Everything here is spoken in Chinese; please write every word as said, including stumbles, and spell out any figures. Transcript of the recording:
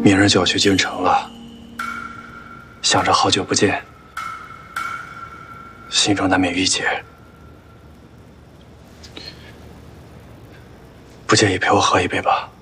明日就要去京城了，想着好久不见，心中难免郁结。不介意陪我喝一杯吧？